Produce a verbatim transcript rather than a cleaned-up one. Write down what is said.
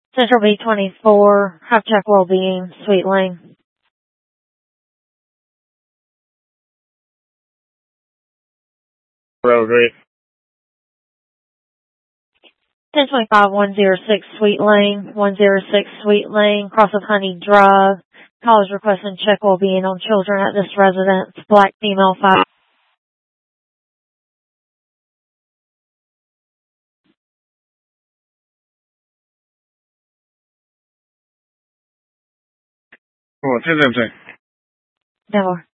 Central B twenty-four, Half Check Wellbeing, Sweet Lane. Road rate. ten twenty-five, one oh six, Sweet Lane, one oh six, Sweet Lane, cross of Honey Drive. Call is requesting check wellbeing on children at this residence. Black female, five. Oh, ten seventeen. Never.